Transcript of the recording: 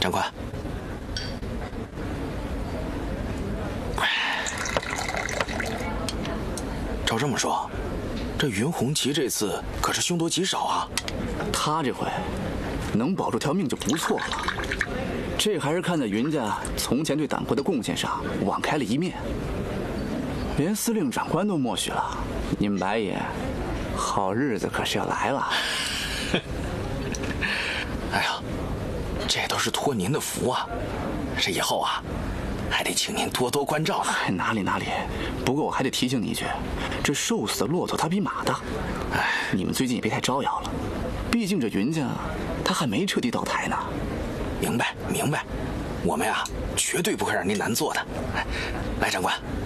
长官，照这么说，这云红旗这次可是凶多吉少啊！ 他这回能保住条命就不错了。这还是看在云家从前对党国的贡献上网开了一面，连司令长官都默许了。你们白爷，好日子可是要来了。 哎呀，这都是托您的福啊！这以后啊，还得请您多多关照呢。 哪里，不过我还得提醒你一句，这瘦死的骆驼它比马大。你们最近也别太招摇了，毕竟这云家他还没彻底倒台呢。 明白，我们呀绝对不会让您难做的。来，长官，